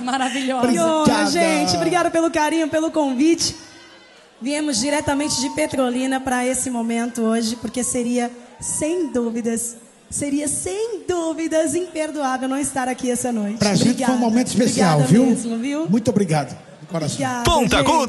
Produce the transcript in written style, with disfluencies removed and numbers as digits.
Maravilhosa. Obrigada, gente. Obrigada pelo carinho, pelo convite. Viemos diretamente de Petrolina para esse momento hoje, porque seria, sem dúvidas, imperdoável não estar aqui essa noite. Pra gente foi um momento especial, Obrigada viu? Mesmo, viu? Muito obrigado. De coração. Obrigada, Ponta gente.